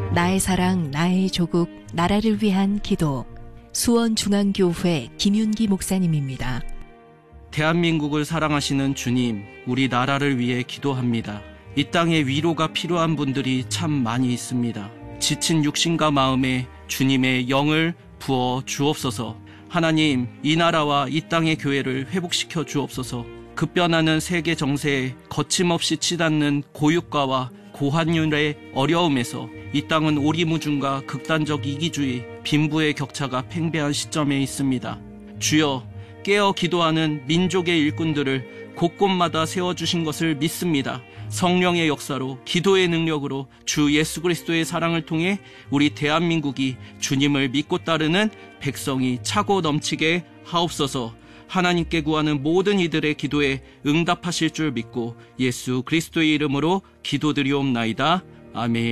나의 사랑, 나의 조국, 나라를 위한 기도. 수원중앙교회 김윤기 목사님입니다. 대한민국을 사랑하시는 주님, 우리 나라를 위해 기도합니다. 이 땅에 위로가 필요한 분들이 참 많이 있습니다. 지친 육신과 마음에 주님의 영을 부어 주옵소서. 하나님, 이 나라와 이 땅의 교회를 회복시켜 주옵소서. 급변하는 세계 정세에 거침없이 치닫는 고유가와 고환율의 어려움에서 이 땅은 오리무중과 극단적 이기주의, 빈부의 격차가 팽배한 시점에 있습니다. 주여, 깨어 기도하는 민족의 일꾼들을 곳곳마다 세워주신 것을 믿습니다. 성령의 역사로, 기도의 능력으로, 주 예수 그리스도의 사랑을 통해 우리 대한민국이 주님을 믿고 따르는 백성이 차고 넘치게 하옵소서. 하나님께 구하는 모든 이들의 기도에 응답하실 줄 믿고 예수 그리스도의 이름으로 기도드리옵나이다. 아멘.